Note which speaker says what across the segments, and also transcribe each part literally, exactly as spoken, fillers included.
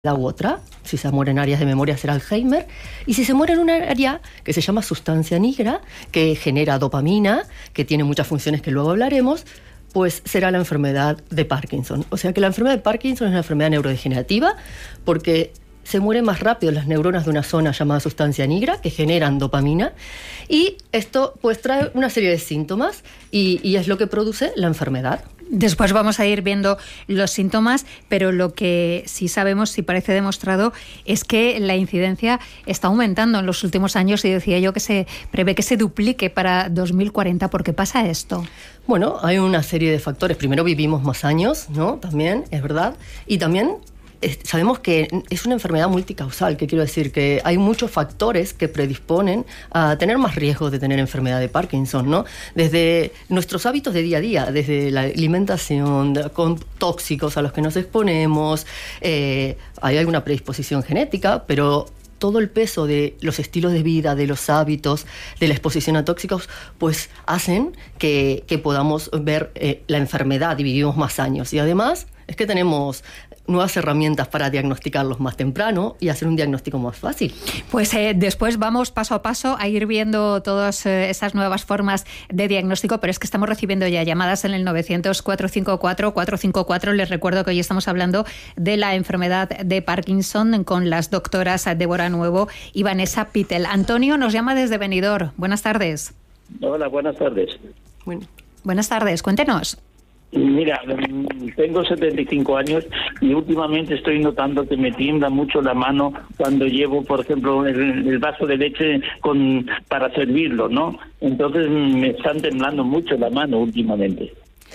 Speaker 1: u otra. Si se muere en áreas de memoria será Alzheimer, y si se muere en un área que se llama sustancia negra, que genera dopamina, que tiene muchas funciones que luego hablaremos, pues será la enfermedad de Parkinson. O sea que la enfermedad de Parkinson es una enfermedad neurodegenerativa porque se mueren más rápido las neuronas de una zona llamada sustancia negra que generan dopamina, y esto pues trae una serie de síntomas y, y es lo que produce la enfermedad.
Speaker 2: Después vamos a ir viendo los síntomas, pero lo que sí sabemos, sí parece demostrado, es que la incidencia está aumentando en los últimos años, y decía yo que se prevé que se duplique para dos mil cuarenta. ¿Por qué pasa esto?
Speaker 1: Bueno, hay una serie de factores. Primero, vivimos más años, ¿no? También, es verdad. Y también sabemos que es una enfermedad multicausal, que quiero decir que hay muchos factores que predisponen a tener más riesgo de tener enfermedad de Parkinson, ¿no? Desde nuestros hábitos de día a día, desde la alimentación, con tóxicos a los que nos exponemos, eh, hay alguna predisposición genética, pero todo el peso de los estilos de vida, de los hábitos, de la exposición a tóxicos, pues hacen que, que podamos ver eh, la enfermedad y vivimos más años. Y además es que tenemos nuevas herramientas para diagnosticarlos más temprano y hacer un diagnóstico más fácil.
Speaker 2: Pues eh, después vamos paso a paso a ir viendo todas eh, esas nuevas formas de diagnóstico, pero es que estamos recibiendo ya llamadas en el novecientos, cuatrocientos cincuenta y cuatro, cuatrocientos cincuenta y cuatro. Les recuerdo que hoy estamos hablando de la enfermedad de Parkinson con las doctoras Débora Nuevo y Vanessa Pittel. Antonio nos llama desde Benidorm. Buenas tardes.
Speaker 3: Hola, buenas tardes.
Speaker 2: Bueno. Buenas tardes, cuéntenos.
Speaker 3: Mira, tengo setenta y cinco años y últimamente estoy notando que me tiembla mucho la mano cuando llevo, por ejemplo, el, el vaso de leche con para servirlo, ¿no? Entonces me están temblando mucho la mano últimamente.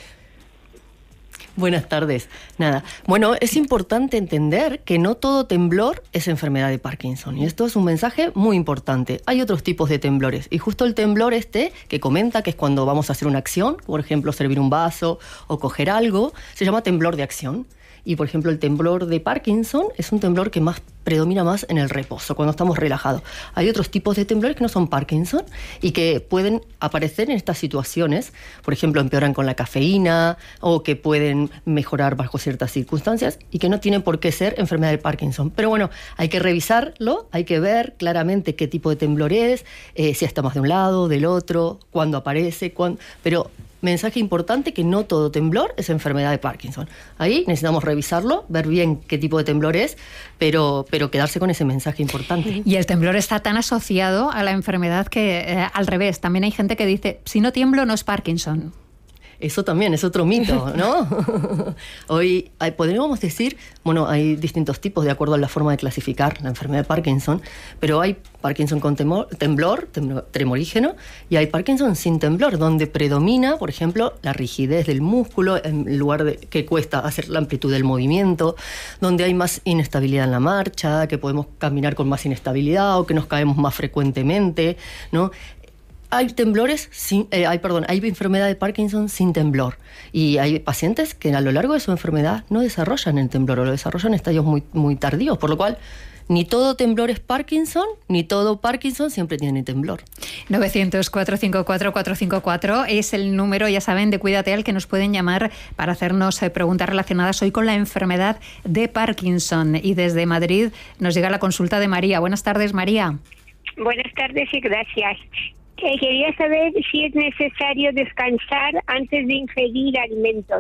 Speaker 1: Buenas tardes. Nada. Bueno, es importante entender que no todo temblor es enfermedad de Parkinson. Y esto es un mensaje muy importante. Hay otros tipos de temblores. Y justo el temblor este, que comenta que es cuando vamos a hacer una acción, por ejemplo, servir un vaso o coger algo, se llama temblor de acción. Y, por ejemplo, el temblor de Parkinson es un temblor que más predomina más en el reposo, cuando estamos relajados. Hay otros tipos de temblores que no son Parkinson y que pueden aparecer en estas situaciones. Por ejemplo, empeoran con la cafeína o que pueden mejorar bajo ciertas circunstancias y que no tienen por qué ser enfermedad de Parkinson. Pero bueno, hay que revisarlo, hay que ver claramente qué tipo de temblor es, eh, si está más de un lado, del otro, cuándo aparece, cuándo... pero... mensaje importante que no todo temblor es enfermedad de Parkinson. Ahí necesitamos revisarlo, ver bien qué tipo de temblor es, pero, pero quedarse con ese mensaje importante.
Speaker 2: Y el temblor está tan asociado a la enfermedad que, eh, al revés, también hay gente que dice, si no tiemblo no es Parkinson.
Speaker 1: Eso también es otro mito, ¿no? Hoy hay, podríamos decir, bueno, hay distintos tipos de acuerdo a la forma de clasificar la enfermedad de Parkinson, pero hay Parkinson con temor, temblor, tremorígeno, y hay Parkinson sin temblor, donde predomina, por ejemplo, la rigidez del músculo, en lugar de que cuesta hacer la amplitud del movimiento, donde hay más inestabilidad en la marcha, que podemos caminar con más inestabilidad o que nos caemos más frecuentemente, ¿no? Hay temblores, sin, eh, hay, perdón, hay enfermedad de Parkinson sin temblor. Y hay pacientes que a lo largo de su enfermedad no desarrollan el temblor o lo desarrollan en estadios muy, muy tardíos. Por lo cual, ni todo temblor es Parkinson, ni todo Parkinson siempre tiene temblor.
Speaker 2: novecientos, cuatrocientos cincuenta y cuatro, cuatrocientos cincuenta y cuatro es el número, ya saben, de Cuídate al que nos pueden llamar para hacernos eh, preguntas relacionadas hoy con la enfermedad de Parkinson. Y desde Madrid nos llega la consulta de María. Buenas tardes, María.
Speaker 4: Buenas tardes y gracias. Eh, quería saber si es necesario descansar antes de ingerir alimentos,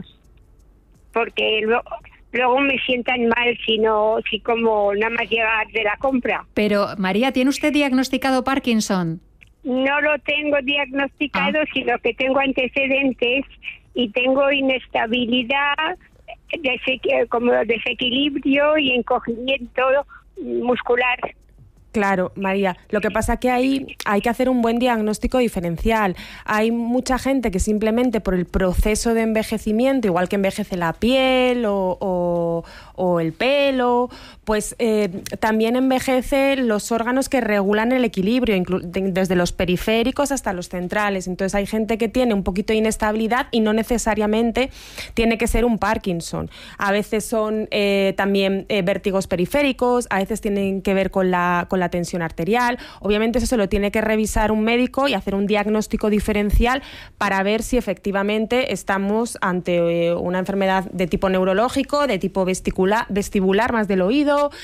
Speaker 4: porque lo, luego me sientan mal si no, si como nada más llegar de la compra.
Speaker 2: Pero, María, ¿tiene usted diagnosticado Parkinson?
Speaker 4: No lo tengo diagnosticado, ah. sino que tengo antecedentes y tengo inestabilidad, desequ- como desequilibrio y encogimiento muscular.
Speaker 5: Claro, María. Lo que pasa es que ahí hay que hacer un buen diagnóstico diferencial. Hay mucha gente que simplemente por el proceso de envejecimiento, igual que envejece la piel o, o, o el pelo, pues eh, también envejece los órganos que regulan el equilibrio, inclu- de, desde los periféricos hasta los centrales. Entonces hay gente que tiene un poquito de inestabilidad y no necesariamente tiene que ser un Parkinson. A veces son eh, también eh, vértigos periféricos, a veces tienen que ver con la, con la la tensión arterial. Obviamente eso se lo tiene que revisar un médico y hacer un diagnóstico diferencial para ver si efectivamente estamos ante una enfermedad de tipo neurológico, de tipo vestibular, vestibular más del oído,